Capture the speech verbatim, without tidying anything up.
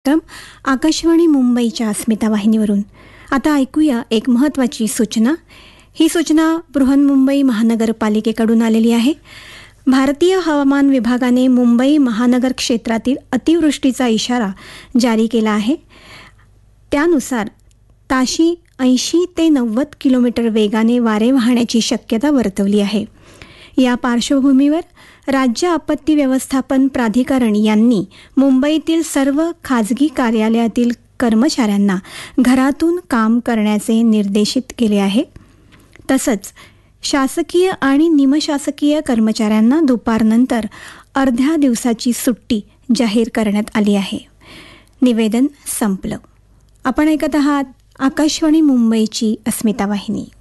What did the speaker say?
कार्यक्रम आकाशवाणी मुंबईच्या अस्मिता वाहिनीवरून. आता ऐकूया एक महत्त्वाची सूचना. ही सूचना बृहन्मुंबई महानगरपालिकेकडून आलेली आहे. भारतीय हवामान विभागाने मुंबई महानगर क्षेत्रातील अतिवृष्टीचा इशारा जारी केला आहे. त्यानुसार ताशी ऐंशी ते नव्वद किलोमीटर वेगाने वारे वाहण्याची शक्यता वर्तवली आहे. या पार्श्वभूमीवर राज्य आपत्ती व्यवस्थापन प्राधिकरण यांनी मुंबईतील सर्व खाजगी कार्यालयातील कर्मचाऱ्यांना घरातून काम करण्याचे निर्देशित केले आहे. तसंच शासकीय आणि निमशासकीय कर्मचाऱ्यांना दुपारनंतर अर्ध्या दिवसाची सुट्टी जाहीर करण्यात आली आहे. निवेदन संपलं. आपण ऐकत आहात आकाशवाणी मुंबईची अस्मिता वाहिनी.